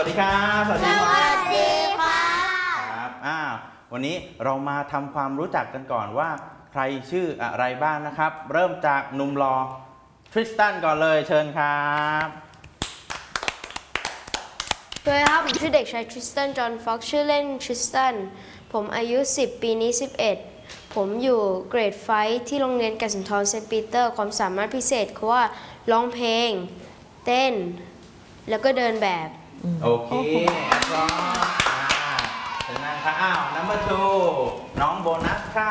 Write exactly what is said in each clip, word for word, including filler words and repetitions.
วัสดีครับสวัสดีสวัสดีค่ะครับอ้าววันนี้เรามาทำความรู้จักกันก่อนว่าใครชื่ออะไรบ้างนะครับ เริ่มจากหนุ่มรอทริสตันก่อนเลยเชิญครับสวัสดีครับผมชื่อเด็กชายทริสตันจอห์นฟ็อกซ์ชื่อเล่นทริสตันผมอายุสิบปีนี้สิบเอ็ดผมอยู่เกรดไฟท์ที่โรงเรียนกสินทรเซนต์ปีเตอร์ความสามารถพิเศษคือว่าร้องเพลงเต้นแล้วก็เดินแบบโอเคพร้อมเชิญนั่งค่ะอ้าว number two น้องโบนัสค่ะ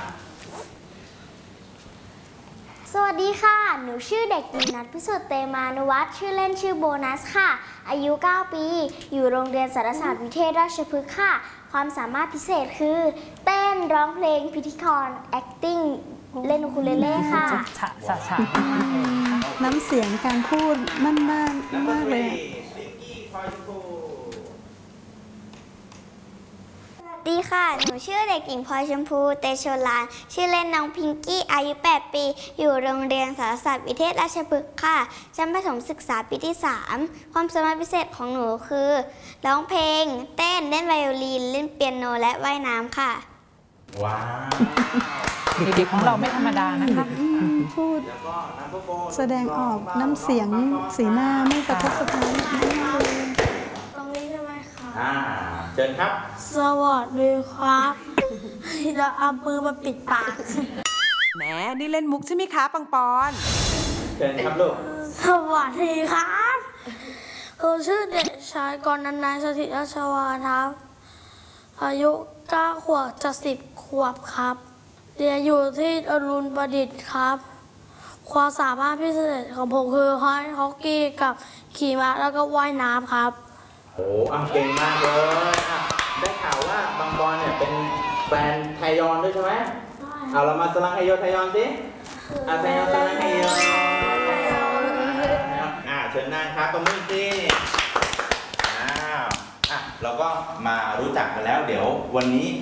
สวัสดีค่ะหนูชื่อเด็กหญิงนัทพิสุทธิ์เตมานุวัฒน์ชื่อเล่นชื่อโบนัสค่ะอายุเก้าปีอยู่โรงเรียนสารศาสตร์วิเทศราชพฤกษ์ค่ะความสามารถพิเศษคือเต้นร้องเพลงพิธีกร acting เล่นอูคูเลเล่ค่ะฉะฉะฉะมากเลยน้ำเสียงการพูดมั่นมากมากเลยสวัสดีค่ะหนูชื่อเด็กหญิงพลอยชมพูเตโชลานชื่อเล่นน้องพิงกี้อายุแปดปีอยู่โรงเรียนสารศาสตร์วิเทศราชพฤกษ์ค่ะชั้นประถมศึกษาปีที่สามความสามารถพิเศษของหนูคือร้องเพลงเต้นเล่นไวโอลินเล่นเปียโนและว่ายน้ำค่ะว้าวเด็กของเราไม่ธรรมดานะคะพูดแสดงออกน้ำเสียงสีหน้าไม่กระทบกระทั่งตรงนี้ใช่ไหมคะอ่าเชิญครับสวัสดีครับเราเอามือมาปิดปากแหมนี่เล่นมุกใช่ไหมคะปังปอนเชิญครับลูกสวัสดีครับคือชื่อเด็กชายกรนันท์สถิตราชวาทครับอายุเก้าขวบจะสิบขวบครับเรียนอยู่ที่อรุณประดิษฐ์ครับความสามารถพิเศษของผมคือฮอยฮอกกี้กับขี่ม้าแล้วก็ว่ายน้ำครับโอ้อ่ะเก่งมากเลยอ่ะได้ข่าวว่าบางบอลเนี่ยเป็นแฟนไทยอนด้วยใช่ไหมเอาเรามาสลังไทยอนไทยอนสิอ่ะไทยอนสลังไทยอนอ่ะเชิญนั่งครับตรงนี้สิอ้าวอ่ะเราก็มารู้จักกันแล้วเดี๋ยววันนี้